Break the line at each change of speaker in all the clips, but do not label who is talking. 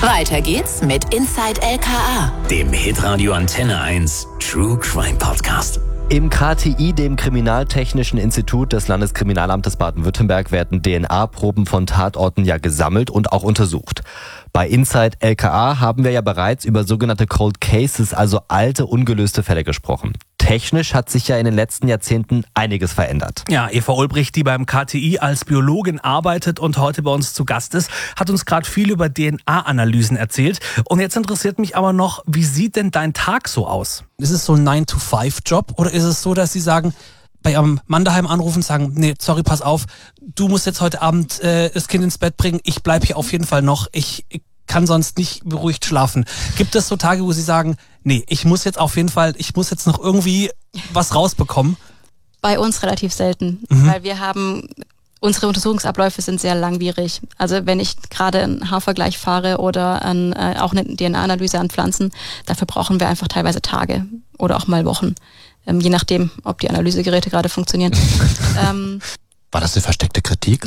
Weiter geht's mit Inside LKA,
dem Hitradio Antenne 1 True Crime Podcast.
Im KTI, dem Kriminaltechnischen Institut des Landeskriminalamtes Baden-Württemberg, werden DNA-Proben von Tatorten ja gesammelt und auch untersucht. Bei Inside LKA haben wir ja bereits über sogenannte Cold Cases, also alte, ungelöste Fälle gesprochen. Technisch hat sich ja in den letzten Jahrzehnten einiges verändert.
Ja, Eva Ulbricht, die beim KTI als Biologin arbeitet und heute bei uns zu Gast ist, hat uns gerade viel über DNA-Analysen erzählt. Und jetzt interessiert mich aber noch, wie sieht denn dein Tag so aus?
Ist es so ein 9-to-5-Job oder ist es so, dass Sie sagen, bei Ihrem Mann daheim anrufen und sagen, nee, sorry, pass auf, du musst jetzt heute Abend das Kind ins Bett bringen, ich bleib hier auf jeden Fall noch, ich kann sonst nicht beruhigt schlafen. Gibt es so Tage, wo Sie sagen, nee, ich muss jetzt noch irgendwie was rausbekommen?
Bei uns relativ selten, weil unsere Untersuchungsabläufe sind sehr langwierig. Also wenn ich gerade einen Haarvergleich fahre oder auch eine DNA-Analyse an Pflanzen, dafür brauchen wir einfach teilweise Tage oder auch mal Wochen. Je nachdem, ob die Analysegeräte gerade funktionieren.
War das eine versteckte Kritik?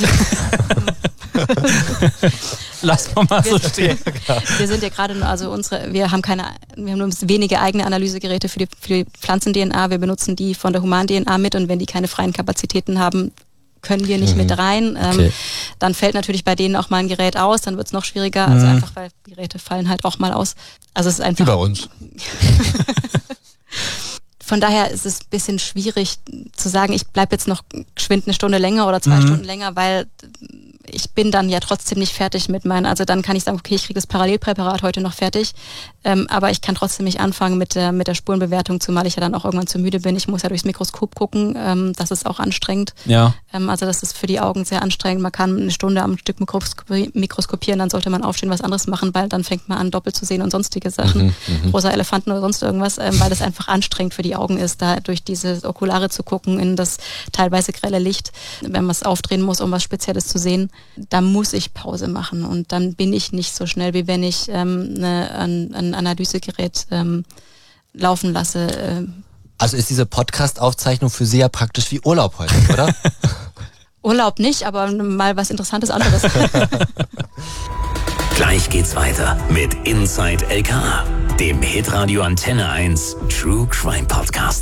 Lass mal so stehen.
Wir sind ja gerade, wir haben nur wenige eigene Analysegeräte für die Pflanzen-DNA. Wir benutzen die von der Human-DNA mit und wenn die keine freien Kapazitäten haben, können wir nicht mit rein.
Okay.
Dann fällt natürlich bei denen auch mal ein Gerät aus, dann wird es noch schwieriger. Also einfach, weil Geräte fallen halt auch mal aus. Also es ist einfach.
Wie bei uns.
Von daher ist es ein bisschen schwierig zu sagen, ich bleibe jetzt noch geschwind eine Stunde länger oder 2 Stunden länger, weil ich bin dann ja trotzdem nicht fertig mit also dann kann ich sagen, okay, ich kriege das Parallelpräparat heute noch fertig, aber ich kann trotzdem nicht anfangen mit der Spurenbewertung, zumal ich ja dann auch irgendwann zu müde bin. Ich muss ja durchs Mikroskop gucken, das ist auch anstrengend.
Ja.
Also das ist für die Augen sehr anstrengend. Man kann eine Stunde am Stück mikroskopieren, dann sollte man aufstehen, was anderes machen, weil dann fängt man an, doppelt zu sehen und sonstige Sachen, rosa Elefanten oder sonst irgendwas, weil das einfach anstrengend für die Augen ist, da durch diese Okulare zu gucken, in das teilweise grelle Licht, wenn man es aufdrehen muss, um was Spezielles zu sehen. Da muss ich Pause machen und dann bin ich nicht so schnell, wie wenn ich ein Analysegerät laufen lasse.
Also ist diese Podcast-Aufzeichnung für Sie ja praktisch wie Urlaub heute, oder?
Urlaub nicht, aber mal was Interessantes anderes.
Gleich geht's weiter mit Inside LKA, dem Hitradio Antenne 1 True Crime Podcast.